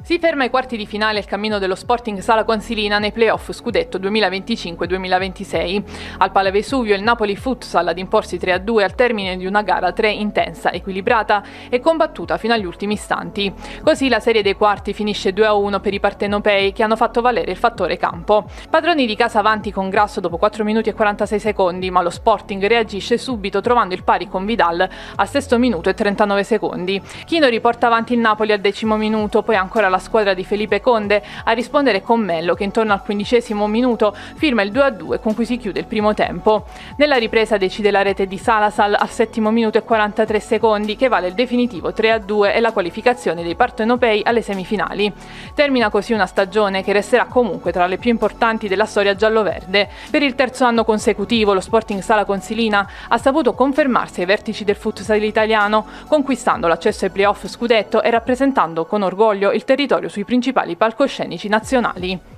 Si ferma ai quarti di finale il cammino dello Sporting Sala Consilina nei playoff scudetto 2025-2026. Al Pala Vesuvio il Napoli Futsal ad imporsi 3-2 al termine di una gara 3 intensa, equilibrata e combattuta fino agli ultimi istanti. Così la serie dei quarti finisce 2-1 per i partenopei che hanno fatto valere il fattore campo. Padroni di casa avanti con Grasso dopo 4 minuti e 46 secondi, ma lo Sporting reagisce subito trovando il pari con Vidal al sesto minuto e 39 secondi. Chino riporta avanti il Napoli al 10° minuto, poi ancora la squadra di Felipe Conde a rispondere con Mello che intorno al 15° minuto firma il 2-2 con cui si chiude il primo tempo. Nella ripresa decide la rete di Salasal al 7° minuto e 43 secondi che vale il definitivo 3-2 e la qualificazione dei partenopei alle semifinali. Termina così una stagione che resterà comunque tra le più importanti della storia gialloverde. Per il terzo anno consecutivo lo Sporting Sala Consilina ha saputo confermarsi ai vertici del futsal italiano, conquistando l'accesso ai playoff scudetto e rappresentando con orgoglio il territorio sui principali palcoscenici nazionali.